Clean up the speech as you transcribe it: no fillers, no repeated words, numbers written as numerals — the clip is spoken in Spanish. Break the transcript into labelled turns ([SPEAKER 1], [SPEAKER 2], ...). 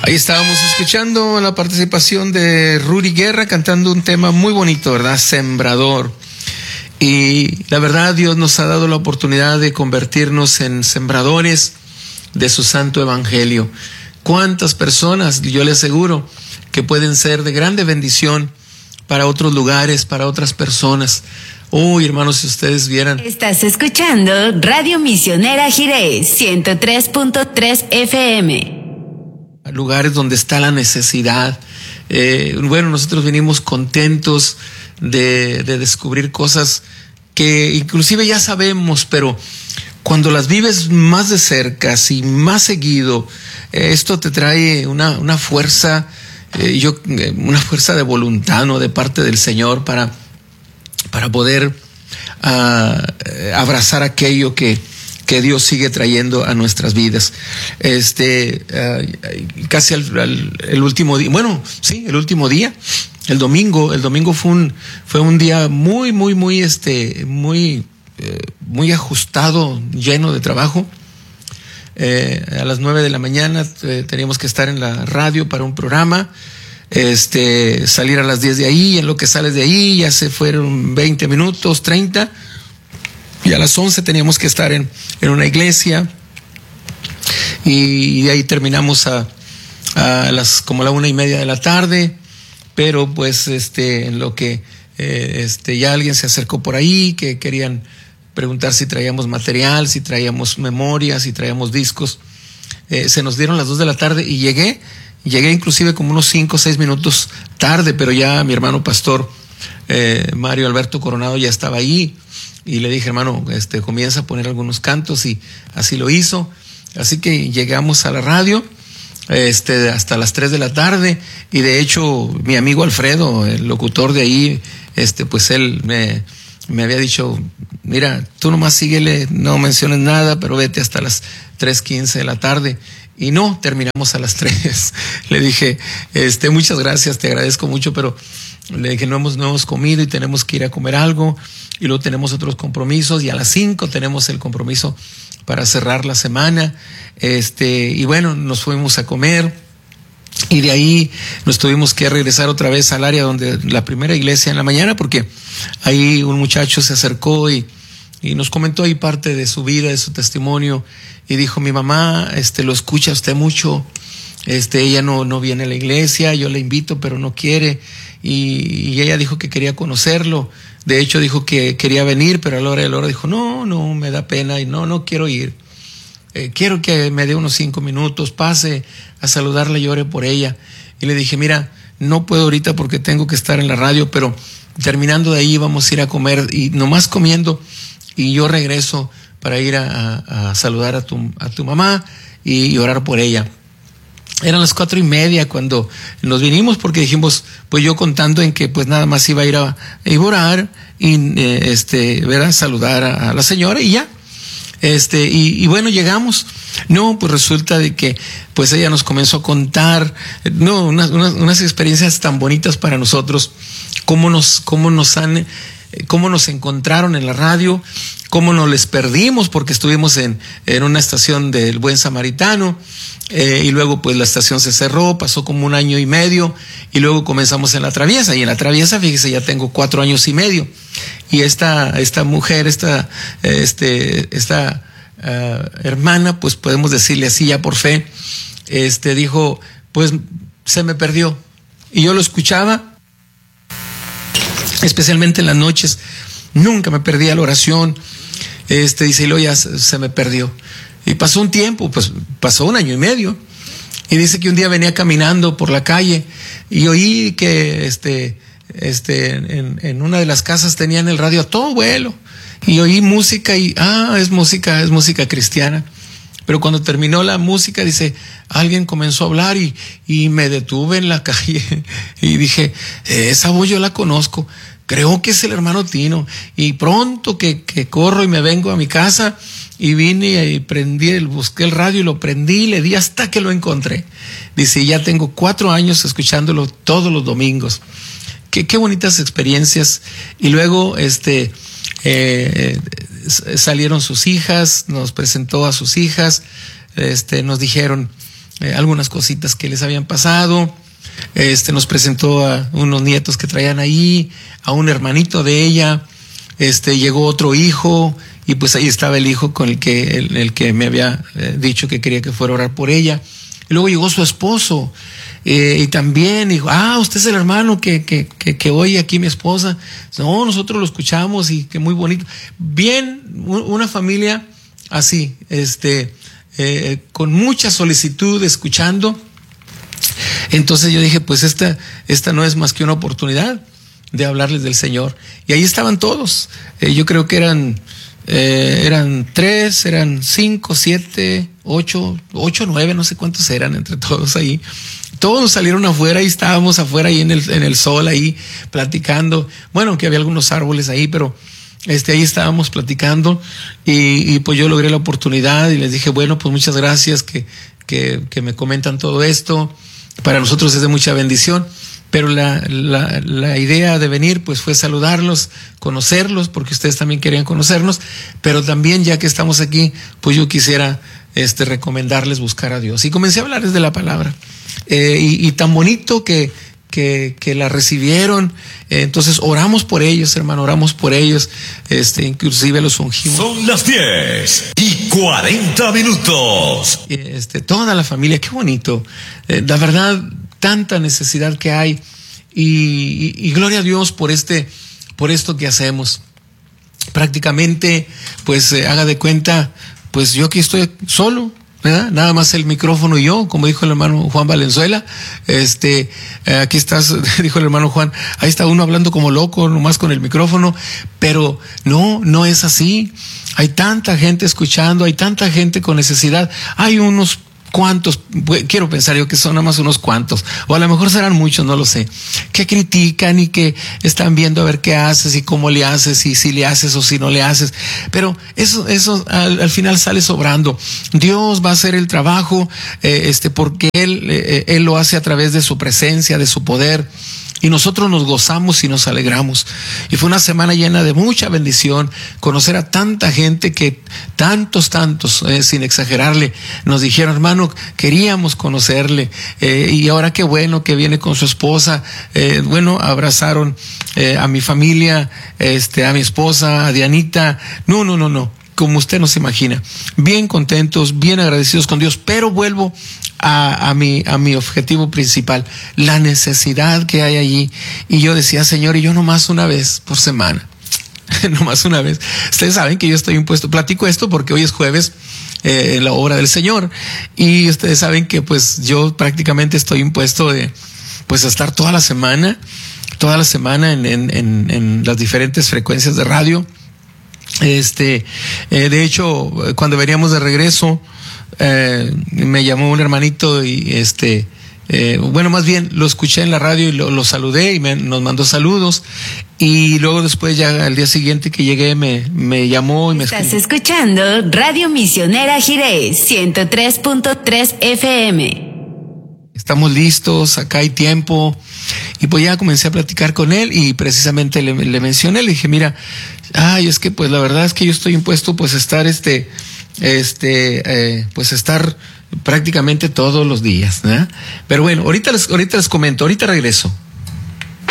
[SPEAKER 1] Ahí estábamos escuchando la participación de Rudy Guerra cantando un tema muy bonito, ¿verdad? Sembrador. Y la verdad, Dios nos ha dado la oportunidad de convertirnos en sembradores de su santo evangelio. ¿Cuántas personas, yo le aseguro, que pueden ser de grande bendición para otros lugares, para otras personas? Uy, hermanos, si ustedes vieran.
[SPEAKER 2] Estás escuchando Radio Misionera Jiré, 103.3 FM.
[SPEAKER 1] Lugares donde está la necesidad. Bueno, nosotros venimos contentos de descubrir cosas que inclusive ya sabemos, pero cuando las vives más de cerca y más seguido, esto te trae una fuerza, una fuerza de voluntad, ¿no?, de parte del Señor para poder abrazar aquello que Dios sigue trayendo a nuestras vidas. Casi el último día, bueno, sí, el último día, el domingo fue un día muy ajustado, lleno de trabajo. A las 9 de la mañana teníamos que estar en la radio para un programa, salir a las 10 de ahí. En lo que sales de ahí ya se fueron 20 minutos, 30, y a las 11 teníamos que estar en una iglesia, y de ahí terminamos como la 1:30 de la tarde. Pero pues en lo que ya alguien se acercó por ahí, que querían preguntar si traíamos material, si traíamos memoria, si traíamos discos. Se nos dieron las 2 de la tarde y llegué inclusive como unos 5 o 6 minutos tarde, pero ya mi hermano pastor Mario Alberto Coronado ya estaba ahí, y le dije: hermano, comienza a poner algunos cantos, y así lo hizo. Así que llegamos a la radio hasta las 3 de la tarde, y de hecho mi amigo Alfredo, el locutor de ahí, pues él me había dicho: mira, tú nomás síguele, no menciones nada, pero vete hasta las 3:15 de la tarde. Y no, terminamos a las 3. Le dije: muchas gracias, te agradezco mucho, pero le dije, no hemos comido y tenemos que ir a comer algo, y luego tenemos otros compromisos, y a las 5 tenemos el compromiso para cerrar la semana. Y bueno, nos fuimos a comer, y de ahí nos tuvimos que regresar otra vez al área donde la primera iglesia en la mañana, porque ahí un muchacho se acercó y nos comentó ahí parte de su vida, de su testimonio, y dijo: mi mamá lo escucha usted mucho, ella no viene a la iglesia, yo la invito pero no quiere, y ella dijo que quería conocerlo. De hecho dijo que quería venir, pero a la hora de la hora dijo: no, me da pena y no quiero ir. Quiero que me dé unos 5 minutos, pase a saludarla y ore por ella. Y le dije: mira, no puedo ahorita porque tengo que estar en la radio, pero terminando de ahí vamos a ir a comer, y nomás comiendo, y yo regreso para ir a saludar a tu mamá y orar por ella. Eran las 4:30 cuando nos vinimos, porque dijimos, pues yo contando en que pues nada más iba a ir a orar y ver a saludar a la señora, y ya. Y bueno, llegamos. No, pues resulta de que pues ella nos comenzó a contar unas experiencias tan bonitas para nosotros, cómo nos encontraron en la radio, cómo nos les perdimos porque estuvimos en una estación del Buen Samaritano, y luego pues la estación se cerró, pasó como 1 año y medio, y luego comenzamos en La Traviesa, y en La Traviesa, fíjese, ya tengo 4 años y medio, y esta mujer, esta hermana, pues podemos decirle así ya por fe, dijo: pues se me perdió. Y yo lo escuchaba, especialmente en las noches, nunca me perdía la oración. Dice: y luego ya se me perdió. Y pasó un tiempo, pues pasó 1 año y medio, y dice que un día venía caminando por la calle y oí que en una de las casas tenían el radio a todo vuelo, y oí música, y es música cristiana. Pero cuando terminó la música, dice, alguien comenzó a hablar, y me detuve en la calle y dije: esa voz yo la conozco, creo que es el hermano Tino. Y pronto que corro y me vengo a mi casa, y vine y busqué el radio y lo prendí, y le di hasta que lo encontré. Dice: ya tengo 4 años escuchándolo todos los domingos. Qué bonitas experiencias. Y luego salieron sus hijas, nos presentó a sus hijas, nos dijeron: algunas cositas que les habían pasado. Nos presentó a unos nietos que traían ahí, a un hermanito de ella. Llegó otro hijo, y pues ahí estaba el hijo con el que me había dicho que quería que fuera a orar por ella. Y luego llegó su esposo, y también dijo, usted es el hermano que oye aquí mi esposa. No, nosotros lo escuchamos, y que muy bonito. Bien, una familia así, con mucha solicitud, escuchando. Entonces yo dije, pues esta no es más que una oportunidad de hablarles del Señor. Y ahí estaban todos. Yo creo que eran 3, eran 5, 7, 8, 9, no sé cuántos eran entre todos ahí. Todos salieron afuera, y estábamos afuera ahí en el sol, ahí platicando. Bueno, aunque había algunos árboles ahí, pero ahí estábamos platicando, y pues yo logré la oportunidad y les dije, bueno, pues muchas gracias que me comentan todo esto. Para nosotros es de mucha bendición, pero la idea de venir pues fue saludarlos, conocerlos, porque ustedes también querían conocernos, pero también, ya que estamos aquí, pues yo quisiera recomendarles buscar a Dios. Y comencé a hablarles de la palabra, y tan bonito que la recibieron. Entonces oramos por ellos, hermano, oramos por ellos, inclusive los ungimos.
[SPEAKER 3] Son las 10:40.
[SPEAKER 1] Toda la familia, qué bonito. La verdad, tanta necesidad que hay, y gloria a Dios por esto que hacemos. Prácticamente, pues haga de cuenta, pues yo aquí estoy solo, ¿verdad? Nada más el micrófono y yo, como dijo el hermano Juan Valenzuela. Aquí estás, dijo el hermano Juan, ahí está uno hablando como loco, nomás con el micrófono, pero no es así. Hay tanta gente escuchando, hay tanta gente con necesidad. Hay unos cuantos, quiero pensar yo que son nada más unos cuantos, o a lo mejor serán muchos, no lo sé, que critican y que están viendo a ver qué haces y cómo le haces, y si le haces o si no le haces, pero eso al final sale sobrando. Dios va a hacer el trabajo, porque Él lo hace a través de su presencia, de su poder, y nosotros nos gozamos y nos alegramos. Y fue una semana llena de mucha bendición, conocer a tanta gente que tantos, sin exagerarle, nos dijeron, hermano, queríamos conocerle, y ahora qué bueno que viene con su esposa. Abrazaron a mi familia, a mi esposa, a Dianita. No, como usted no se imagina. Bien contentos, bien agradecidos con Dios, pero vuelvo a mi objetivo principal, la necesidad que hay allí. Y yo decía, Señor, y yo nomás una vez por semana, nomás una vez. Ustedes saben que yo estoy impuesto, platico esto porque hoy es jueves, en la obra del Señor, y ustedes saben que pues yo prácticamente estoy impuesto de pues estar toda la semana en las diferentes frecuencias de radio. De hecho, cuando veníamos de regreso, me llamó un hermanito y más bien lo escuché en la radio y lo saludé, y nos mandó saludos, y luego después, ya al día siguiente que llegué, me llamó y me escribió.
[SPEAKER 2] Estás escuchando Radio Misionera Jirés 103.3 FM.
[SPEAKER 1] Estamos listos, acá hay tiempo. Y pues ya comencé a platicar con él, y precisamente le mencioné, le dije, mira, es que pues la verdad es que yo estoy impuesto pues a estar pues estar prácticamente todos los días, ¿verdad? Pero bueno, ahorita les comento, ahorita regreso.